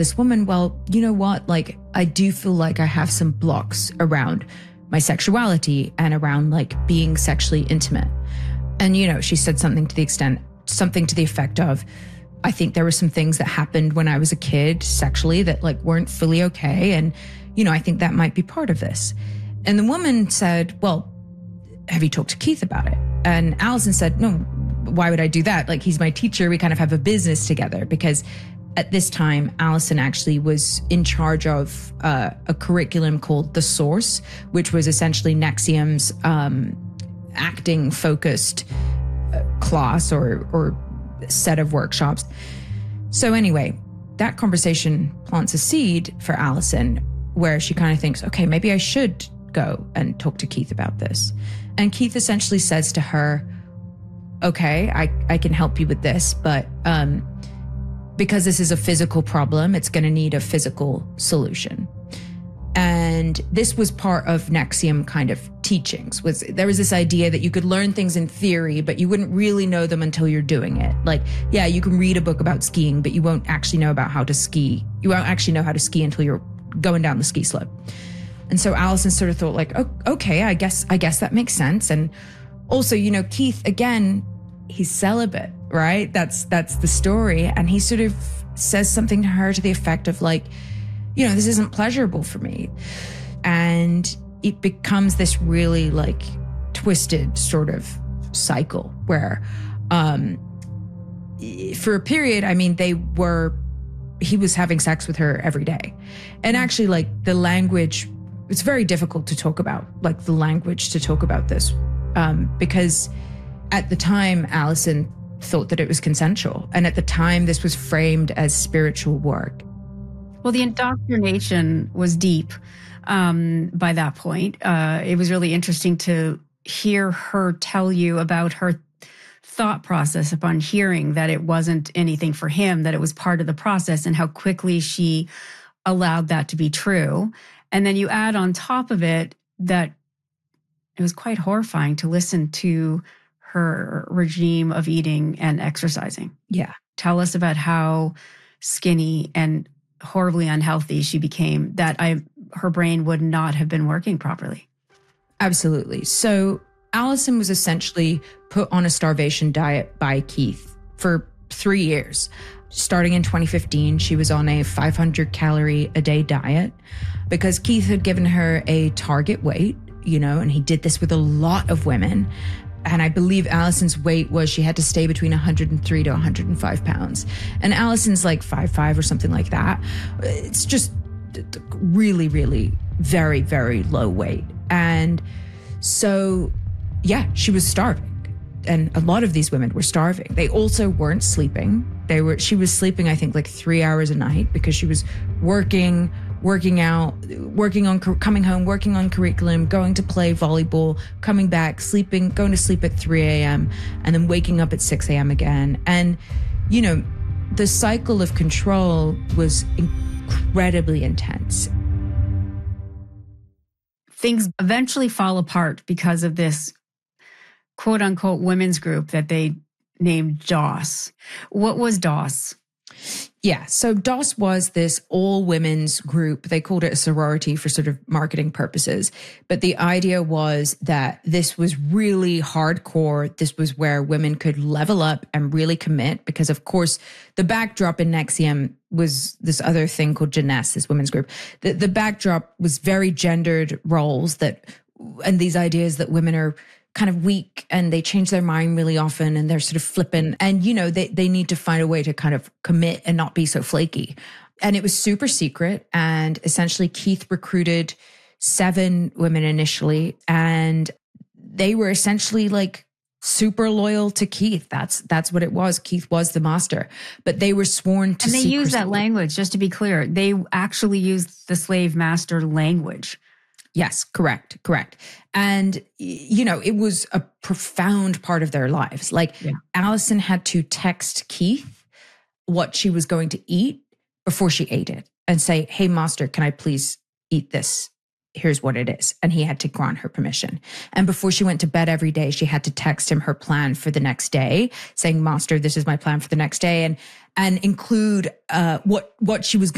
this woman, well, you know what? Like, I do feel like I have some blocks around my sexuality and around like being sexually intimate. And, you know, she said something to the effect of, I think there were some things that happened when I was a kid sexually that like weren't fully okay. And, you know, I think that might be part of this. And the woman said, well, have you talked to Keith about it? And Allison said, no, why would I do that? Like, he's my teacher. We kind of have a business together, because at this time, Allison actually was in charge of a curriculum called The Source, which was essentially NXIVM's acting-focused class or set of workshops. So anyway, that conversation plants a seed for Allison where she kind of thinks, okay, maybe I should go and talk to Keith about this. And Keith essentially says to her, okay, I can help you with this, but because this is a physical problem, it's going to need a physical solution. And this was part of NXIVM kind of teachings. There was this idea that you could learn things in theory, but you wouldn't really know them until you're doing it. Like, yeah, you can read a book about skiing, but you won't actually know about how to ski. You won't actually know how to ski until you're going down the ski slope. And so Allison sort of thought like, oh, okay, I guess that makes sense. And also, you know, Keith, again, he's celibate, right? That's the story. And he sort of says something to her to the effect of like, you know, this isn't pleasurable for me. And it becomes this really like twisted sort of cycle where for a period, I mean, he was having sex with her every day. And actually like the language, it's very difficult to talk about, like the language to talk about this, because at the time, Allison thought that it was consensual. And at the time, this was framed as spiritual work. Well, the indoctrination was deep by that point. It was really interesting to hear her tell you about her thought process upon hearing that it wasn't anything for him, that it was part of the process, and how quickly she allowed that to be true. And then you add on top of it that it was quite horrifying to listen to her regime of eating and exercising. Yeah. Tell us about how skinny and horribly unhealthy she became, that her brain would not have been working properly. Absolutely. So Allison was essentially put on a starvation diet by Keith for 3 years. Starting in 2015, she was on a 500 calorie a day diet because Keith had given her a target weight, you know, and he did this with a lot of women. And I believe Allison's weight was she had to stay between 103 to 105 pounds. And Allison's like 5'5" or something like that. It's just really, really very, very low weight. And so, yeah, she was starving. And a lot of these women were starving. They also weren't sleeping. She was sleeping, I think, like 3 hours a night because she was working out, coming home, working on curriculum, going to play volleyball, coming back, sleeping, going to sleep at 3 a.m., and then waking up at 6 a.m. again. And, you know, the cycle of control was incredibly intense. Things eventually fall apart because of this quote unquote women's group that they named DOS. What was DOS? Yeah, so DOS was this all-women's group. They called it a sorority for sort of marketing purposes. But the idea was that this was really hardcore. This was where women could level up and really commit because, of course, the backdrop in NXIVM was this other thing called Jeunesse, this women's group. The backdrop was very gendered roles and these ideas that women are kind of weak and they change their mind really often and they're sort of flippant. And, you know, they need to find a way to kind of commit and not be so flaky. And it was super secret. And essentially Keith recruited 7 women initially. And they were essentially like super loyal to Keith. That's what it was. Keith was the master. But they were sworn to secrecy. And they use that language, just to be clear. They actually used the slave master language. Yes, correct. And, you know, it was a profound part of their lives. Like Allison had to text Keith what she was going to eat before she ate it and say, hey, master, can I please eat this? Here's what it is. And he had to grant her permission. And before she went to bed every day, she had to text him her plan for the next day, saying, master, this is my plan for the next day. And include what she was going